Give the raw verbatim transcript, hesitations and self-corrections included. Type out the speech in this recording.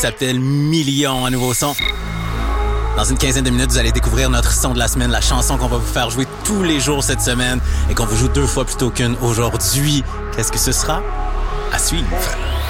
s'appelle Millions, un nouveau son. Dans une quinzaine de minutes, vous allez découvrir notre son de la semaine, la chanson qu'on va vous faire jouer tous les jours cette semaine et qu'on vous joue deux fois plutôt qu'une aujourd'hui. Qu'est-ce que ce sera? À suivre.